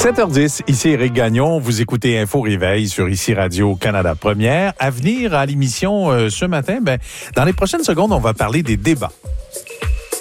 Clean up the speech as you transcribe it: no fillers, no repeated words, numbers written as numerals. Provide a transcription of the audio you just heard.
7h10, ici Éric Gagnon. Vous écoutez Info Réveil sur ici Radio-Canada Première. À venir à l'émission ce matin, dans les prochaines secondes, on va parler des débats